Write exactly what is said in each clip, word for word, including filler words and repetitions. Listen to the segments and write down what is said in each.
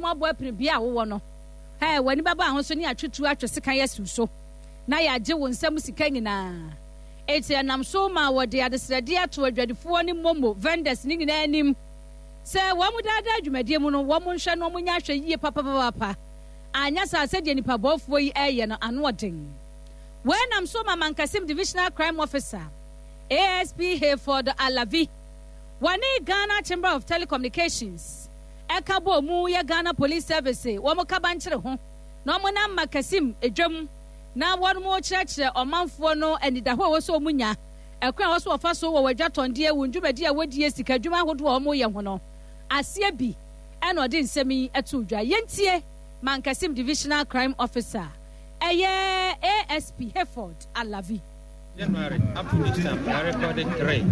mo abo apiri bia wo no eh wani baba ho so ne atwetu atwese kan yesu so na ya gye wo nsam sika nyina eti anam so ma wo de adesrade ato adwadifo ne momo vendors ne nyina anim se wo mu dada adwumadie mu no wo mu nhwe no mu nya hwe yie papa papa anya sa se de nipa bofo yi eye no ano oden when am so ma Mankasim divisional crime officer A S P Hayford Alavi wani Ghana Chamber of Telecommunications ekabo mu ya Ghana Police Service wo mo ka bankyere ho na mo na Mankasim edwam na won mo kyerɛkyerɛ ɔmanfo no anidaho wo so munya ekwan wo so ofa so wo wadwatonde e wundwumadi a wodie sika dwuma hodo wo mo ye ho no asia bi ɛna ɔde nsɛmi ɛto dwa yentie Mankasim divisional crime officer eye A S P Hayford Alavi. January up to this time, I recorded three.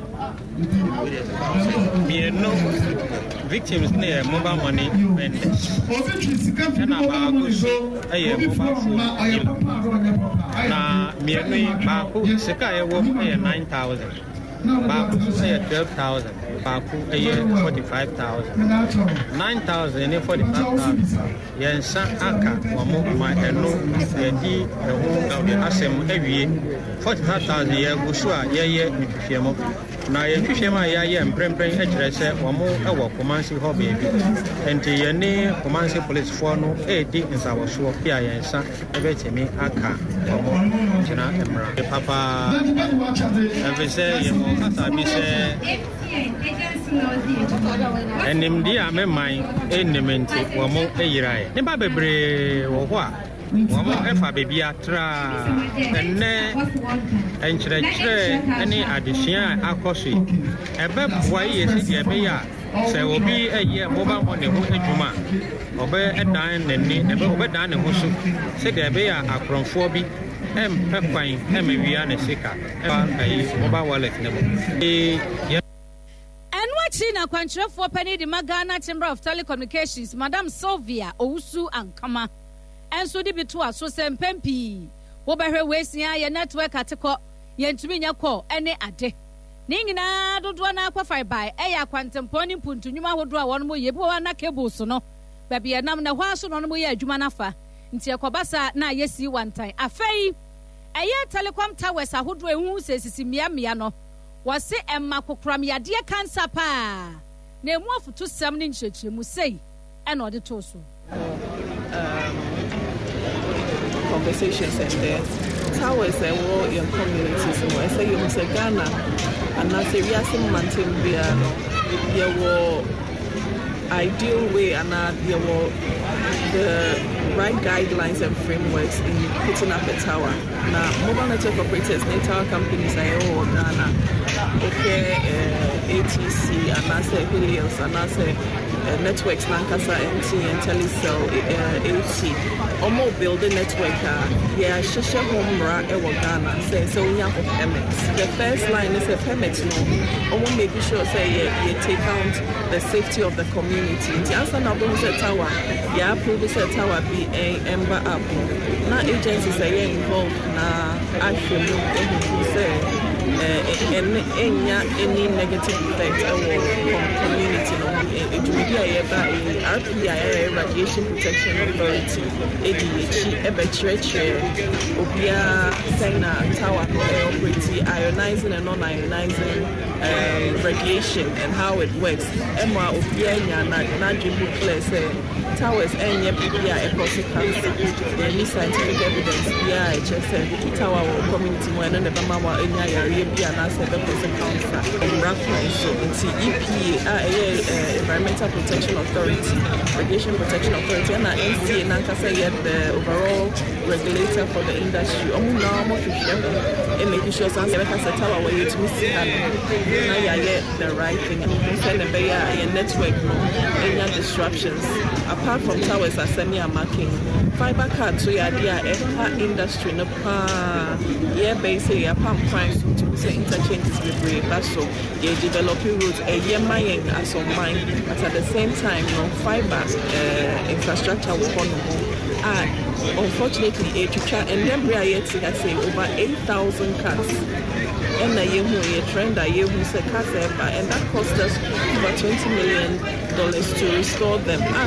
Me no victims near mobile money vendors. And about a mobile phone. Now, me no Baku Seka wom a nine thousand. Baku say twelve thousand. Baku a forty-five thousand. Nine thousand and forty-five thousand. Yensa aka wamo ma eno yedi ehu na asem awie forty-five thousand ye gusua ye ye mihwehwemo na ye hwehwema ya ye mprempren akire se wamo ewo Kumasi ho bebi enti ye ne Kumasi police for no edi nsawoso pia yensa ebetemi aka wamo kina emra papa evese ye mo kata bi se enim dia me man enementi wamo eyirae ne ba bebre wo ho a wamo efa bebi atra enne enkyerɛkyerɛ ene adehia akoso ebe boy yesi de ebe ya se obi eye mobile money ho adwuma obe edan nenni ebe obe dan ne ho so se de ebe ya akronfo bi em pekwan em wia ne sika e mobile wallet ne mo e China kwankyerɛfoɔ pani de Ghana Chamber of Telecommunications Madam Sylvia Owusu Ankama enso de bitu aso sempempi wo behwe wesia ye network atekɔ ye ntumi nya kɔ ene ade ne nyina dodo na akwafa bai eya kwantempɔ ni mpuntunwuma hodo a wɔn mo ye bi wa na cables no ba bia nam na hwa so no mo ye adwuma nafa nti ekɔbasa na yesi wantan afei eye telecom towers ahodo ehu sesisi mia mia no wase emma kokram yade cancer pa na emu afutu sam ne nkyekye mu sei e na ode to so conversations and there towers and war in communities so I say you say Ghana and na say we are some mountain bia no there were ideal way and there were the right guidelines and frameworks in putting up a tower. Now, mobile network operators, net tower companies are all Ghana, okay, uh, A T C, and I say Helios, and I say uh, networks, Lancasa, M T N, Telecel, uh, A T. Omo building network, uh, yeah, Shisha Homra, Ewa Ghana, say so we have M X. The first line is a permit, no, Omo making sure say yeah, you take out the safety of the community. The answer now is a tower, yeah, approve this tower be a ember up. Now agencies are involved now actually say any any negative effect on community no it will be a R P I Radiation Protection Authority A D H e be church obia China tower operating ionizing and non-ionizing um, radiation and how it works emma obia nya na na dribu clear say towers enye bibia e cause cancer there is scientific evidence yeah I just said tower community mo na never mama enya yare bia na say the cause cancer right so it's E P A uh, Environmental Protection Authority Radiation Protection Authority and N C A na kasa yet the overall regulator for the industry omo na mo to share and making sure some kasa tower where you to see na ya get the right thing and send the beya network no enya disruptions. Apart from towers as semi are marking fiber cards so yeah there a industry no pa yeah basically a pump price to say interchanges with but so yeah developing roads a year mining as on mine but at the same time no fiber uh, infrastructure will come and unfortunately a to and then we are yet to say over eight thousand cars and a year a trend a year who said cars and that cost us over twenty million dollars to restore them and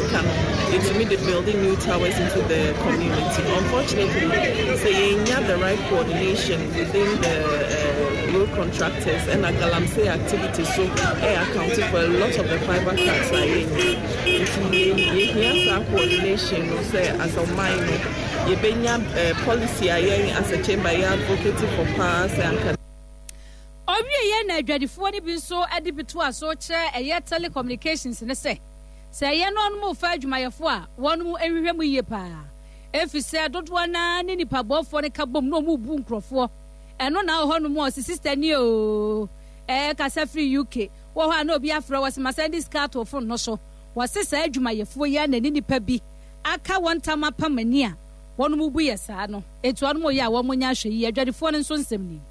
can intimidate the building new towers into the community. Unfortunately, say you have the right coordination within the uh, road contractors and a Galamsey activities, so they accounting for a lot of the fiber cuts. If you have coordination, say as a minor, you have policy as a chamber, you advocating for pass and. Obi ye na adwadifo ni bi so edibitu aso che eye telecommunications ne se se ye no no fa adwumayefo a wonu mu ehwehwe mu yie pa efise dodo na ni nipa bofo ne ka bom no mu bu nkrofo eno na ho no mu sister ni o eh kasa free U K wo ho na obi afro was ma send this card to phone no so was se adwumayefo ye na ni nipa bi aka wontama pamani a wonu mu bu ye saa no etu anu mo ye a wo mo nya hwe yi adwadifo ne nso nsem ni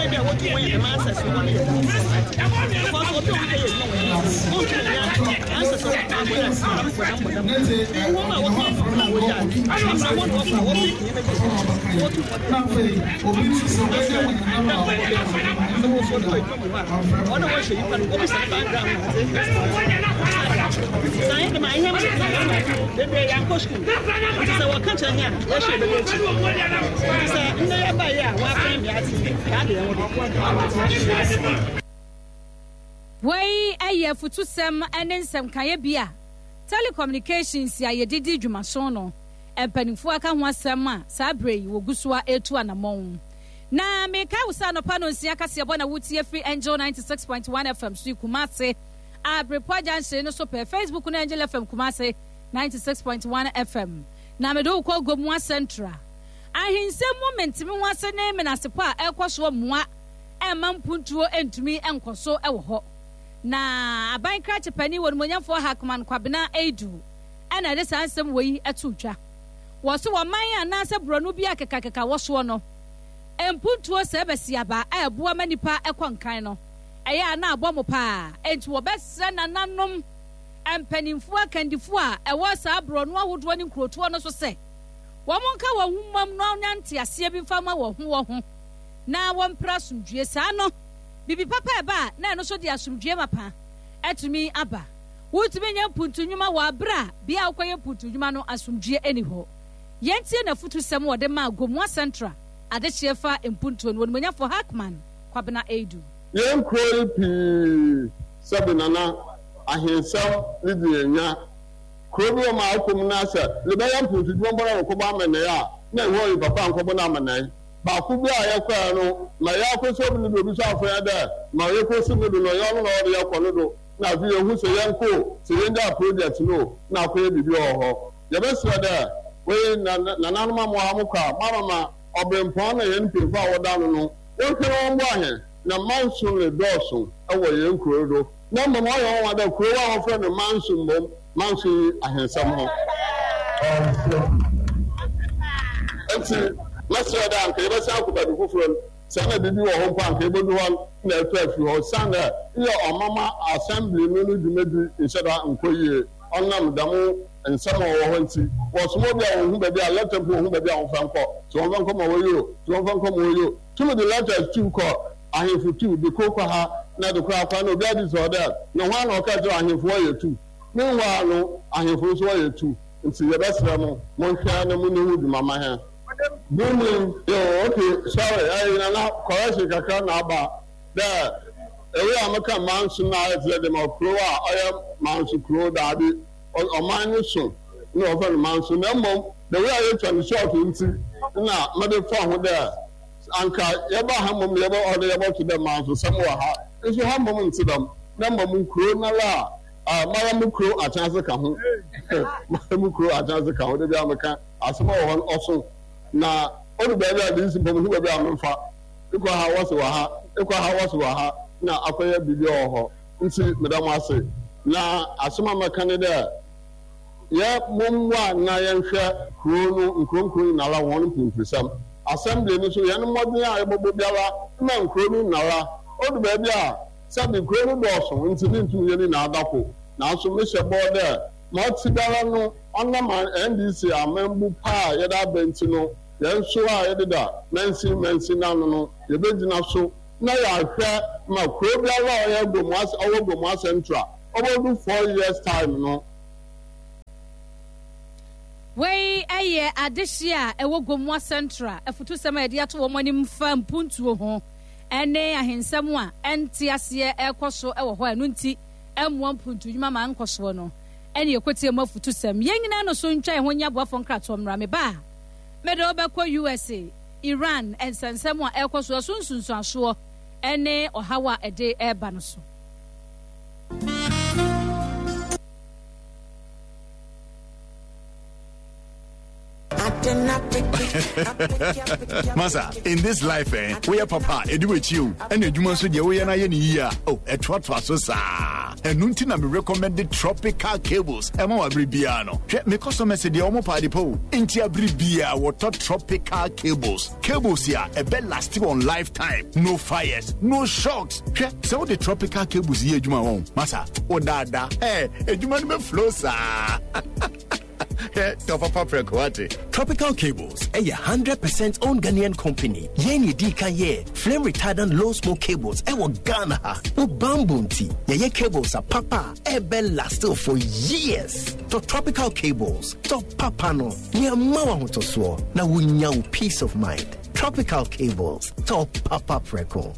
Wei aye futu sem ene nsem kaye bia telecommunications ya yedidi dwumaso no empanimfo aka ho asem a sabrei wogusua etu anamon na meka usa no pano nsia kase bo na wutie free angel ninety-six point one F M su Kumase abrepo janse no so pe Facebook na Angel F M Kumase ninety-six point one F M na medo ko gomwa central ahinsem moment mi wase ne me na sepo a ekoso moa emampuntuo entumi enkoso ewo ho na aban krache pani won monyafo hakman kwabena edu ana de sansem wei etutwa wo so wo man anase bronu bi akekakeka wo so no empuntuo se besiaba eboa manipa ekwankan no eye ana abomo pa enti wo bese nananom empanimfo akandifo a ewo sa bronu ahodo ni nkroto no so se wo monka wo humam no nyante ase bi fama wo ho wo ho na wo mpra sumdue sa no bibi papa eba na no so di asumdue mapa etumi aba wutumi nya puntunwuma wa abra bia akoye puntunwuma no asumdue eni ho yentie na futu sem wo de ma gomwa central ade chiefa empuntuo no wonmanya for Hackman kwabena edu yen krori pi sabinana ahensam lidi nya krobi ma akom na asa le ba yam puntunwuma bora ko ba mene ya na ho papa nkobo na mene ba ku bi aye kwa no na ya ko so bi do bi so afọ da ma ye ko so bi do no yo no no ya ko no do na fi ehu se yanko se yenda project no na ko ye bibi oho ye be so da we na na nanu ma mo amukwa mama ma obempo na ye npirfa woda no no ye ko no mbo ahe na mansun le doso ewo ye nkuro do na mo mo yo wa da kuro wa ho fre no mansun bom mansun ahensam ho enti Master Dan, Kaba Sakuba, the Kufron, Sana Bibi or Home Park, Able to one, Nelfresh, or Sanda, your Mama Assembly, Mulu, Dimedi, Instead of Nkoye, Onam Damu, and some of Wanty, was more than who may be a letter who may be on Franco, so one come away you, so one come away you. Two of the letters two call, I have for two, the Coca, not the crowd, no daddies or that, no one or catch I have for you two. Meanwhile, no, I have for you two, and see the best Ramo, Montana Munu, Mamma hand. Booming, yo, okay, sorry, I na correction kaka na aba. There, ewe amaka mansu na ete dem okro a oya mansu kro da bi o man so no ofa mansu na mom the way I try to short nti na made for ho there anka ye ba ha mom ye ba order ye ba to dem mansu samwa ha isu ha mom nti dem na mom kro na la ah mara mu kro a chance ka ho mara mu kro a chance ka ho de bi amaka asema ho oso na odu bebe adi simpo mu bebe amfa iko ha wose wa ha iko ha wose wa ha na akoye bibi oho nti medam ase na asema makane de ye momwa na ye hwe kuro no nkronkron na la won pinfisam assembly ni so ye no modin a ebobo biara na nkro no na la odu bebe a sabi kuro no doso nti ni ntu ye ni na adako na so me she border ma otibara no onama N D C amembu pa ye da benti no yen so a ye da nansi mansi na no no ye begina so na ya hwe ma kuro bia wa ye gomuas owo gomuas central over four years time no ɛyɛ adehye a ɛwɔ Gomua Central afutu sɛm a yɛde ato wɔn anim fa mpuntuo ho ɛne ahensɛm a ɛnte aseɛ ɛkɔ so ɛwɔ hɔ ɛno nti ɛmmoa mpuntu dwuma ma nkɔ so no ɛne yɛkɔtie mu afutu sɛm yɛn nyinaa no so ntwa ɛho nya boafo nkratoɔ mmra me ba mede wobɛkɔ U S A Iran ɛnsɛnsɛm a ɛkɔ so ɛso nsunsuasoɔ ɛne ɔhaw a ɛde ɛba no so. Masa, in this life, eh, we are papa, edu with you, and you must do we are in here. Oh, a trot was so sa. And Nuntina me recommended tropical cables. Emo abribiano. Me customer said the omo party po. Inti abribia water tropical cables. Cables here, a bed lasting on lifetime. No fires, no shocks. So the tropical cables here, Juma home. Masa, oh dada, hey, a Juma me flow sa. Tropical Cables, a one hundred percent owned Ghanaian company. Yeni Dika ye, flame retardant low smoke cables, ewa Ghana ha. O bambunti, ye cables are papa, ebe lasted for years. To Tropical Cables, to papa no, ye mawa hotoswo, na wunya peace of mind. Tropical Cables, to papa preko.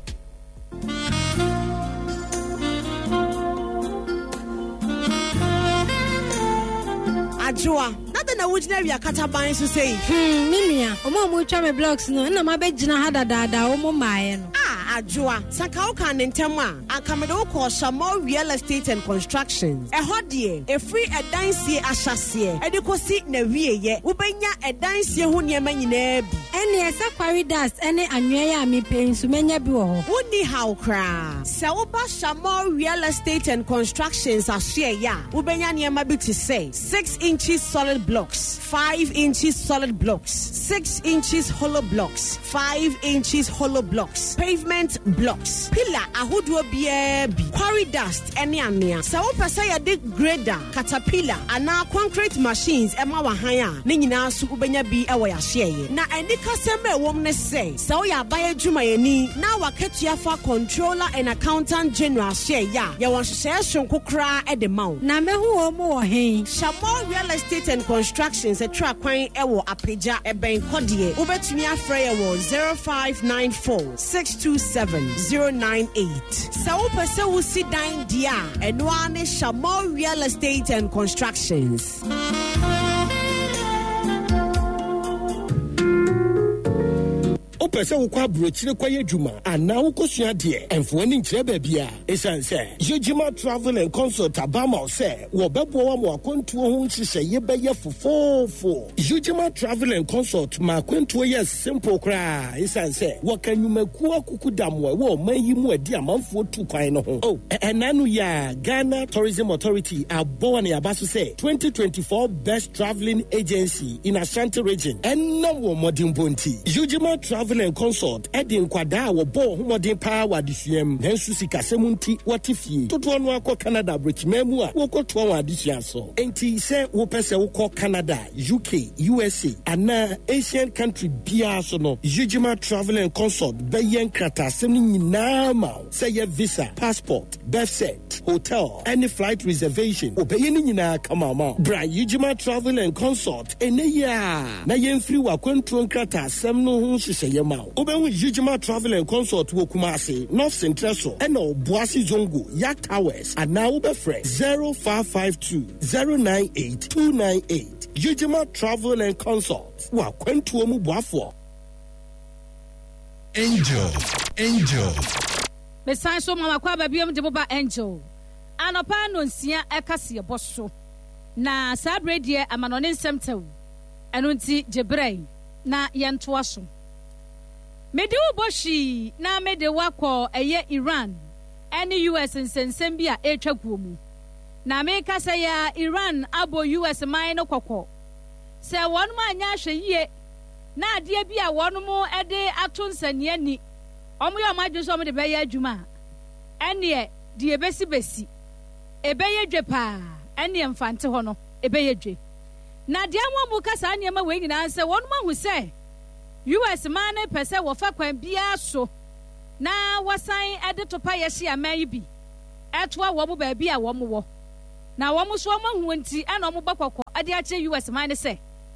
Ajua, nothing na wujina we akata ban so say. Hmm, minia, omo mo twa me blocks no, na ma begina ha dada omo maaye no. Ah, Ajua, saka o kan ntem a, akamede wo ko Shamo Real Estate and Constructions. E hodie, e free edansie ahyase. E de kosi na wieye, wo benya edansie ho niema nyina bi. Ene esa kwari dust ene anwea a me pe nso menya bi wo ho. Woni haw kra. Se wo ba Shamo Real Estate and Constructions ahye ya, wo benya niema bi to say six inches solid blocks, five inches solid blocks, six inches hollow blocks, five inches hollow blocks, pavement blocks, pillar ahodo bia bi, quarry dust ene anea. Sa wo pesa ya de grader, caterpillar, ana concrete machines ema wa han a, ne nyina so ubenya bi e wo ya hye na eni kasem e wom ne say, sa wo ya baye dwuma yani, na waketua fa controller and accountant general hye ya, ya won hye shonko kra e de maw. Na mehu wo mo wo hen. Shamo Real Estate and Constructions a track kwan ewo apeja eben kodie ubetumi afre ewo zero five nine four six two seven zero nine eight. Sa wo pese wo si dan dia eno ane Shamo Real Estate and Constructions. Opese wo kwa brochire kwa yedwuma ana wo kosua de emfo ni nkyere ba bia esanse Yojima Travel and Consult abama se wo bebo wa mo akontuo ho nhihye ye beye fofofo. Yojima Travel and Consult ma akontuo ye simple kra esanse wo kanyumaku akuku damwe wo mayi mu adi amanfo tu kwan no ho. Oh enanu ya Ghana Tourism Authority abo na yabaso se twenty twenty-four best traveling agency in Ashanti region enna wo modern bonti. Yojima Travel and Consult Edin Kwada wo bo homodin pa wadisuam nansu sikasemunti watifie toto no akọ Canada brichmemu a wo koto wa adisia so enti se wo pese wo kọ Canada U K U S A ana Asian country bia so no Yojima Travel and Consult beyen krata sem nyina ma say your visa passport birth cert hotel any flight reservation obeyen nyina kama ma bra Yojima Travel and Consult eneya na yemfiri wa kwantro krata sem no ho hyehyɛ ma Oben with Yojima Travel and Consult wo Kumasi North Central so and no Boasi Zongo Yak Towers and now be fresh zero five five two zero nine eight two nine eight. Yojima Travel and Consult wa kwentu mu boafo. Angel Angel Besan so mama kwa babiem de boba Angel anopa no nsia ekase eboso na sabre die amanone nsemtew eno nti jebrei na yento aso mede uboshi na mede wako eye Iran ene U S nsensem bi a etwa guomu na me kasa ya Iran abo U S man no kokko se wonu ma anya hwe yie na ade bi a wonu mu ede ato nsanie ni omo yo ma dwo so mo de be ya adwuma ene de ebesi besi ebe ye dwe pa ene mfante ho no ebe ye dwe na de amwo mu kasa ane ma we nyina se wonu ma hu se U S man pese wo fa kwan bia so na wasan ede to pa yeshi aman bi etwa wo mo ba bia wo mo wo na wo mo so mo hu nti ana mo bakokko ade ache U S man se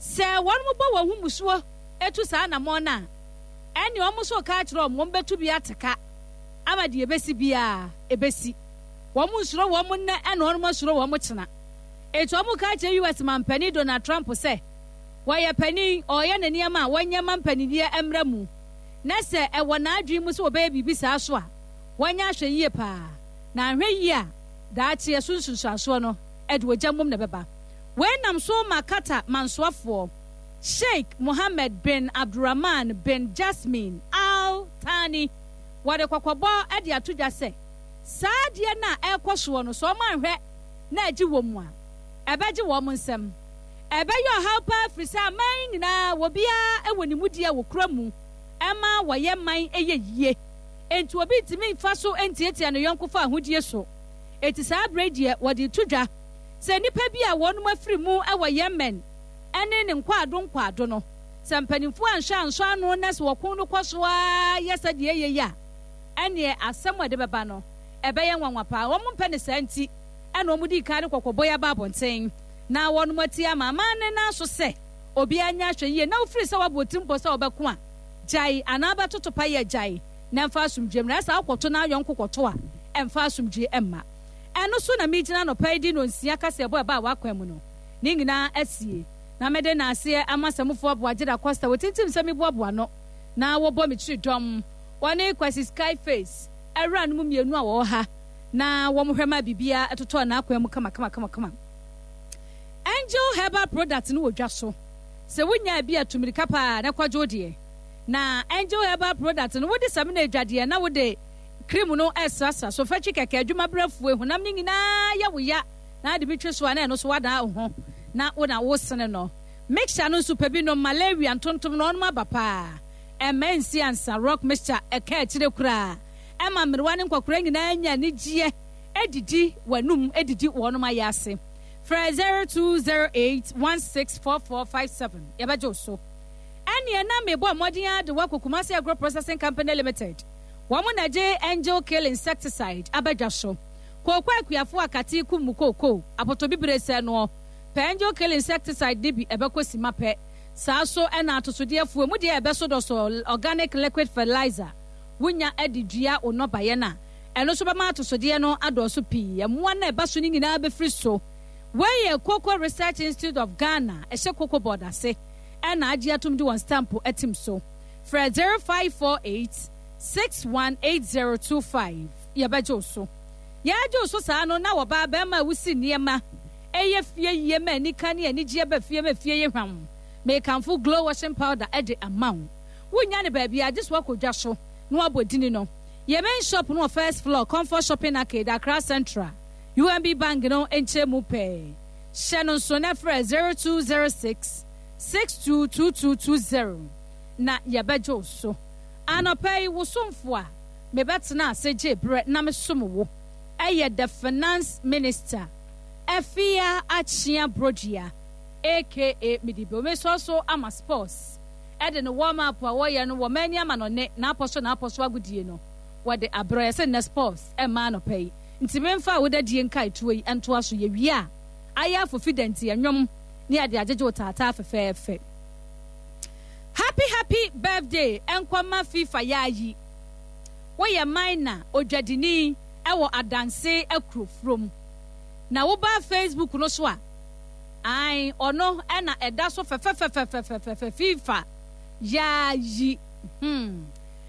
se won mo bo wo hu musuo etu saa na mo na ene o mo so ka kire o mo betu bi ateka amade ebesi bia ebesi wo mo suro wo mo na ene o mo suro wo mo kyena etu o mo ka kire U S man pani Donald Trump se wo ye pani o ye ne niam a wonye man pani die emra mu na se e wo na adwi mu so obe bibi saa so a wonya hwe yie pa na hwe yie a da tie sunsunsu aso no ede wo jamom na beba wenam so makata mansoafo Sheikh Mohammed bin Abdurrahman bin Jasmine Al Thani wade kwakwabo ade atodwa se saade na ekoso no so manhwe na agi wo mu a ebeji wo mu nsem ebe yo helpa frisa man nyina wo bia ewoni mudie wo kramu ema wo ye man eye yie enti obi timi fa so entietia no yonko fa ahodie so eti saa bredie wade tudwa se nipa bi a wonu afiri mu ewo Yemen ene ne nkwado nkwado no se mpanimfo anhwa anso ano na se wokon no kwaso a yesa de yeye ya ene asem ade beba no ebe ye nwanwa pa wo mpe ne santi ene omudi ka ne kokobo ya ba bonten na wonu mati ama ma ne na so se obi anya hwe ye na ofiri se wabotimpo se obeko a jai anaba totopa ye jai na mfa asumdwem na sa akoto na yonko koto a emfa asumdwe emma eno so na mijina no paidi no nsia kase ebo eba wakwan mu no ni nyina asie na mede na ase amasamfo aboagye da Costa wotintim sami boaboa no na wo bo mitri dom woni kwasi Skyface era no mienu a wo ha na wo mohwema bibia etoto na akwan mu kama kama kama kama Angel Herbal Product no wodwa so se wonya bi atumirika pa na kwajo de na Angel Herbal Product no wode sami na adwade na wode cream no esasa so fachi keke adwuma brafu ehunam ni nyina ya wo ya na de bitwe so na no so wada ho na wo na wo sene no mixture no super bi no malaria ntontom no no abapa emensi ansa rock mixture eka akire kura ema mmerwa ne nkokora nyina anya ne gie edidi wanum edidi wo no ma yase for zero two zero eight one six four four five seven yabajo so ene na mebo amodin ade wa Kokumasi Agro Processing Company Limited Wamu na je Angel Kill Insecticide abadwaso kokwa akuafo akati kumukoko apotobi brese no pe Angel Kill Insecticide dibi ebekosi mape saa so ena atosode afuo mu de ebeso do so organic liquid fertilizer wunya adidua onobaye na eno so bema atosode no adoso pii emo na ebaso ni nyina be free so weye Cocoa Research Institute of Ghana ehye Cocoa Board ase ena agi atum di one stamp etim so for zero five four eight six one eight zero two five yabajo so yajo so sa no na wo ba ba ma wusi niema eye fie yema ni kane ani gie ba fie ma fie ye hwam make full glow washing powder e de amount wunya ne ba bia just wakodwa so no abodini no ye main shop no first floor Comfort Shopping Arcade Accra Central U M B Bank no enche mu pe shenon so na fra zero two zero six six two two two two zero na yabajo so anopai wosomfo a mebetena aseje bre na mesomo eye the finance minister Afia Achia Brogia aka Midibo me so so ama sports e de no warm up a wo ye no wo mani ama no ne na aposo na aposo agudie no wo de abro ye se na sports e ma no pai nti memfa wo da die nkai tuo yi ento aso ye wi a aya fofident ye nwom ne ade ajeje otata afefefe. Happy happy birthday enkwama FIFA yayi wo ye minor odwadini ewo adanse akro from na wo ba Facebook no so a ai ono ena eda so fefefefefefefe FIFA yayi hmm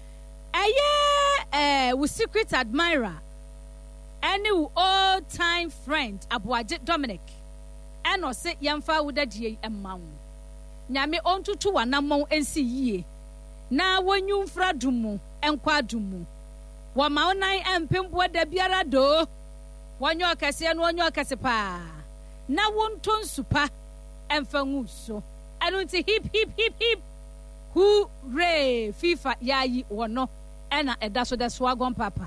aye eh wo secret admirer any old time friend Abuaje Dominic eno se yemfa wo dadie emma wo nyame ontutu wanamon ensi yie na wonyu mfra dumu enkwa dumu wo ma onan empembo da biara do wonyo kase no wonyo kase pa na wonton supa emfa nguso anunti hip hip hip hip hooray FIFA yayi wono ena eda so da swagon papa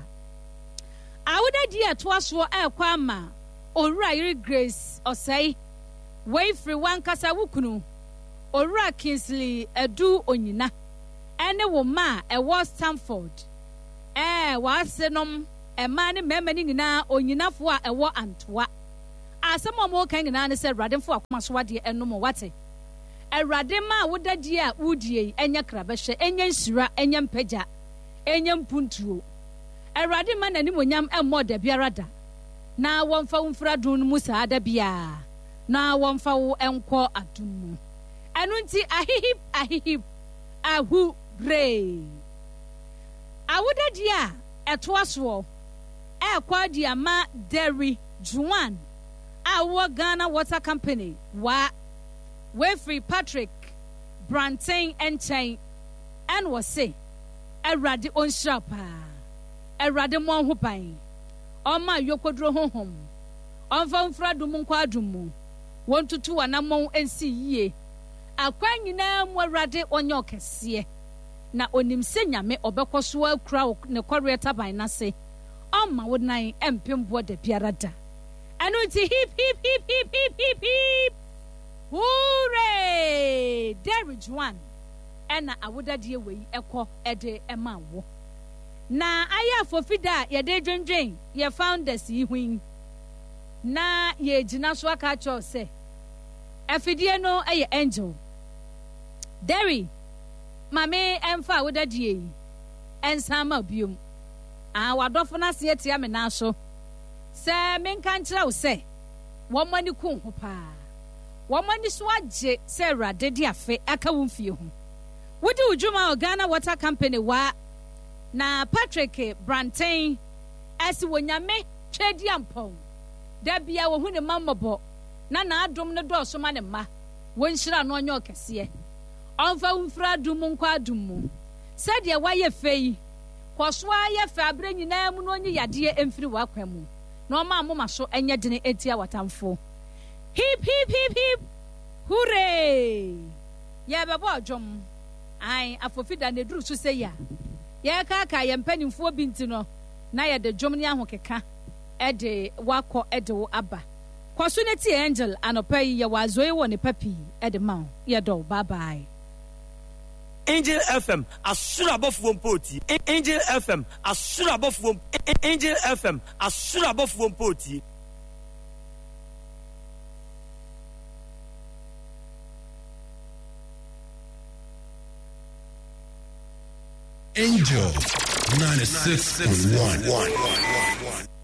awuda di atwa so ekwa ama owura yiri Grace osai wey free one kasa wukunu Ora Kingsley Edu Onyina ene wo ma e wo Stamford eh wa senom e ma ne mema ni nyina onyinafo a e wo Antoa asemo mo kan nyina ne se rademfo akoma so wade enom wate Awurade ma wodadie a wodie enya krabɛhwɛ enya nsira enya mpagya enya mpuntuo. Awurade ma nanimonyam emmɔ da biara da. Na wɔmfa wo mfra dun mu saa da bia. Na wɔmfa wo enkɔ adum mu. Ɛno nti ahihip ahihip ahu re. Awodadie a ɛtoa soɔ ɛkɔ di ama Derry Juan our Ghana Water Company wa Wefrey Patrick Brantain and Chain and was say Eradi on sharpa Eradi mon hupain on my yokodro home on phone fradumun quadrumu one to two anamon and see ye a quang in am were radi on your cassie na onim senya me obekoswa crowd ne correta by nase on my wood nine and pimbo de piarada. And it's hip, hip, hip, hip, hip, hip, hip. Hooray! There is one. And I would have dear way echo ede ema wo. Na aya for fida ye de dren dren ye found the sea wing. Na ye jinaswa kacho se. Efidie no aye angel. Derry. Mame emfa would have dear. And some of you. Ah, wadofuna se tia me na so. Sɛ menka nkyerɛ wo sɛ wɔn ani ko ho paa wɔn ani so agye sɛ Awurade de afe aka wo mfie ho wodi udwuma o Ghana Water Company wa na Patrick Brantain asi wonyame twedi ampɔn da bia wo hu ne mammɔbɔ na na adom ne dɔɔso ma ne ma wonhyira no ɔnyɛ ɔkɛseɛ ɔmfa wumfra dum nkɔ adum mu sɛdeɛ wayɛ fei kɔsoa yɛ fɛ abrɛ nyinaa mu no onyi yadeɛ emfiri wakwan mu no ma mama so enye dene etia watamfo hip hip hip hip hooray ya bebo adwom ai afofida ne duru so se ya ya ka ka ya mpanimfo binti no na ya de dwom ne ahokeka e de wakọ e de wo aba kwaso ne ti angel anopa yi ya wazoe wo ne papi e de ma ya do bye bye. Angel F M asura bofuo mpoti. Angel F M asura bofuo. Angel F M asura bofuo mpoti. Angel ninety-six point one.